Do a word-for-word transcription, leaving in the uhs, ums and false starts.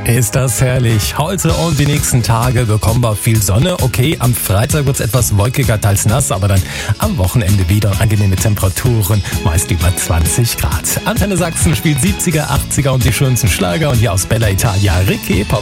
Ist das herrlich. Heute und die nächsten Tage bekommen wir viel Sonne. Okay, am Freitag wird es etwas wolkiger, teils nass, aber dann am Wochenende wieder angenehme Temperaturen, meist über zwanzig Grad. Antenne Sachsen spielt siebziger, achtziger und die schönsten Schlager und hier aus Bella Italia Ricky Pop.